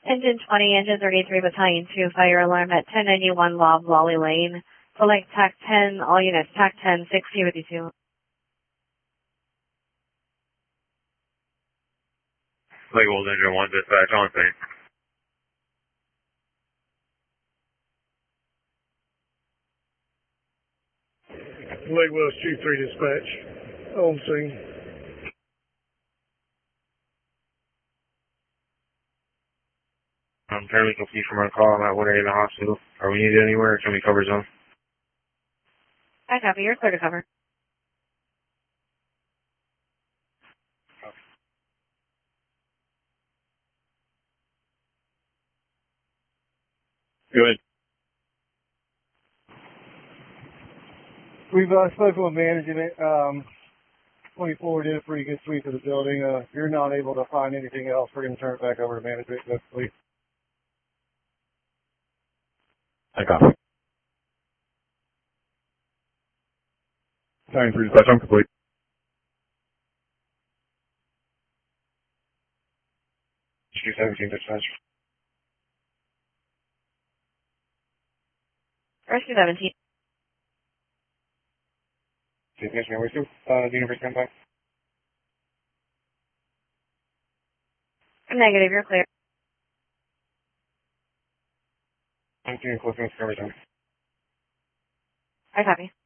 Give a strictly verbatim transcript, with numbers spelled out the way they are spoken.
Engine twenty, Engine thirty-three, Battalion two, fire alarm at ten ninety-one Lob Lolly Lane. Select T A C ten, all units, T A C ten, sixty with you two. Lake Wolf Engine one, dispatch on scene. Lake Wells two three dispatch, on scene. I'm currently confused from our call. I'm at one area of the hospital. Are we needed anywhere or can we cover zone? I copy, you're clear to cover. Go ahead. We've uh, spoken with management. Um, twenty-four did a pretty good sweep of the building. Uh, if you're not able to find anything else, we're going to turn it back over to management. That's please. I copy. Time for dispatch, I'm complete. two seventeen dispatch. Rescue seventeen. Dispatch me, where's two? Uh, the universe come back. Negative, you're clear. I'm doing close to cover zone. I copy.